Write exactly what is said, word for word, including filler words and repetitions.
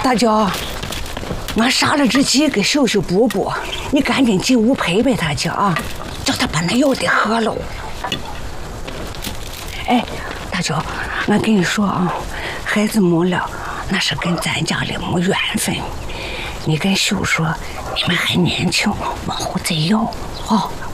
大娇，俺杀了只鸡给秀秀补补，你赶紧进屋陪陪他去啊，叫他把那药得喝喽。哎，大娇，俺跟你说啊，孩子没了，那是跟咱家里没缘分。你跟秀说，你们还年轻，往后再要，好、哦，